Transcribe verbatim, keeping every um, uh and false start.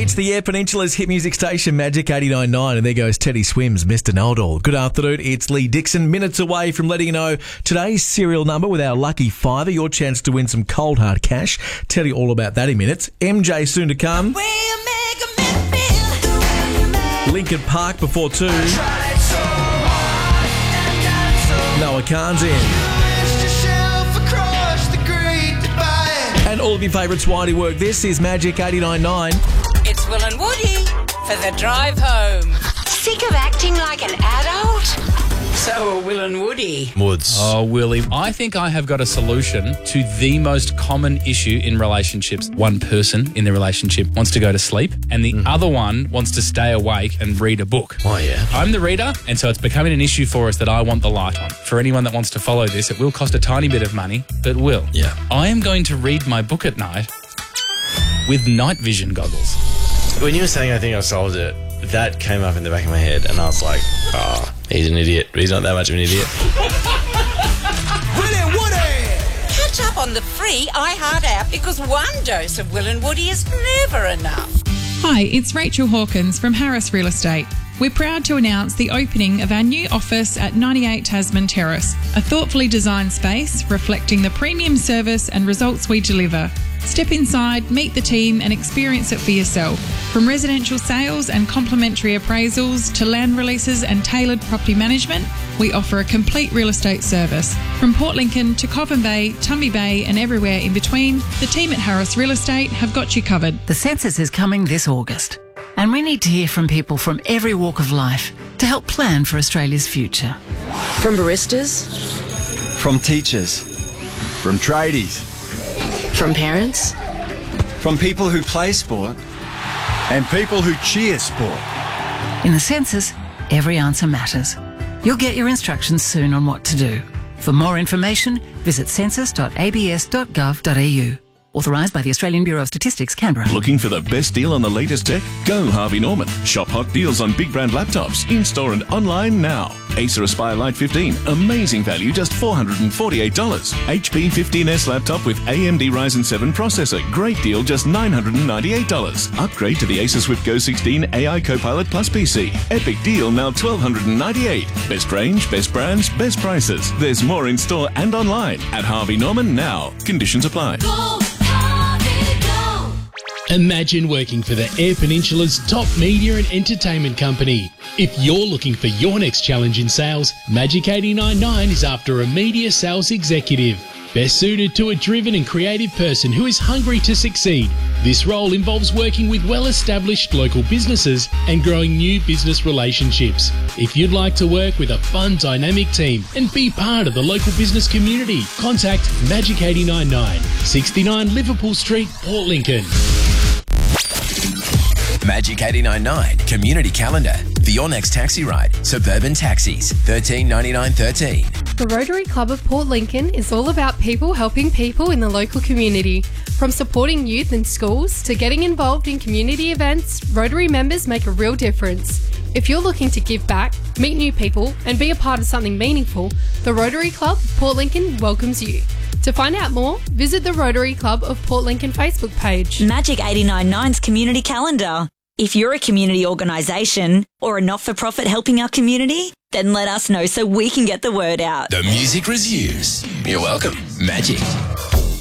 It's the Air Peninsula's hit music station, Magic eighty-nine point nine, and there goes Teddy Swims, Mister Know-It-All. Good afternoon, it's Lee Dixon, minutes away from letting you know today's serial number with our lucky fiver, your chance to win some cold hard cash. Tell you all about that in minutes. M J soon to come. Lincoln Park before two. Noah Khan's in. And all of your favourite Swiney work. This is Magic eighty-nine point nine. It's Will and Woody for the drive home. Sick of acting like an adult? So are Will and Woody. Woods. Oh, Willie, I think I have got a solution to the most common issue in relationships. One person in the relationship wants to go to sleep and the mm. other one wants to stay awake and read a book. Oh, yeah. I'm the reader, and so it's becoming an issue for us that I want the light on. For anyone that wants to follow this, it will cost a tiny bit of money, but will. Yeah. I am going to read my book at night with night vision goggles. When you were saying I think I solved it, that came up in the back of my head and I was like, oh, he's an idiot. He's not that much of an idiot. Will and Woody! Catch up on the free iHeart app because one dose of Will and Woody is never enough. Hi, it's Rachel Hawkins from Harris Real Estate. We're proud to announce the opening of our new office at ninety-eight Tasman Terrace, a thoughtfully designed space reflecting the premium service and results we deliver. Step inside, meet the team and experience it for yourself. From residential sales and complimentary appraisals to land releases and tailored property management, we offer a complete real estate service. From Port Lincoln to Coffin Bay, Tumby Bay and everywhere in between, the team at Harris Real Estate have got you covered. The census is coming this August, and we need to hear from people from every walk of life to help plan for Australia's future. From baristas, from teachers, from tradies, from parents, from people who play sport and people who cheer sport. In the census, every answer matters. You'll get your instructions soon on what to do. For more information, visit census dot a b s dot gov dot a u. Authorised by the Australian Bureau of Statistics, Canberra. Looking for the best deal on the latest tech? Go Harvey Norman. Shop hot deals on big brand laptops, in-store and online now. Acer Aspire Lite fifteen, amazing value, just four hundred forty-eight dollars. H P fifteen S laptop with A M D Ryzen seven processor, great deal, just nine hundred ninety-eight dollars. Upgrade to the Acer Swift Go sixteen A I Copilot Plus P C. Epic deal, now twelve ninety-eight dollars. Best range, best brands, best prices. There's more in store and online at Harvey Norman now. Conditions apply. Go! Imagine working for the Air Peninsula's top media and entertainment company. If you're looking for your next challenge in sales, Magic eighty-nine point nine is after a media sales executive. Best suited to a driven and creative person who is hungry to succeed. This role involves working with well-established local businesses and growing new business relationships. If you'd like to work with a fun, dynamic team and be part of the local business community, contact Magic eighty-nine point nine, sixty-nine Liverpool Street, Port Lincoln. Magic eighty-nine point nine Community Calendar. For your next taxi ride, Suburban Taxis, thirteen ninety-nine thirteen. The Rotary Club of Port Lincoln is all about people helping people in the local community. From supporting youth in schools to getting involved in community events, Rotary members make a real difference. If you're looking to give back, meet new people and be a part of something meaningful, the Rotary Club of Port Lincoln welcomes you. To find out more, visit the Rotary Club of Port Lincoln Facebook page. Magic eighty-nine point nine's Community Calendar. If you're a community organisation or a not-for-profit helping our community, then let us know so we can get the word out. The music resumes. You're welcome. Magic.